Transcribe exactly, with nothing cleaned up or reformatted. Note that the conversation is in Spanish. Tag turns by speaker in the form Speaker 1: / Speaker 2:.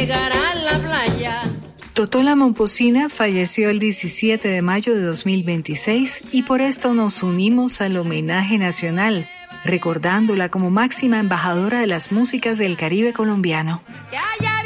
Speaker 1: llegar a la playa.
Speaker 2: Totola Momposina falleció el diecisiete de mayo de dos mil veintiséis y por esto nos unimos al homenaje nacional, recordándola como máxima embajadora de las músicas del Caribe colombiano.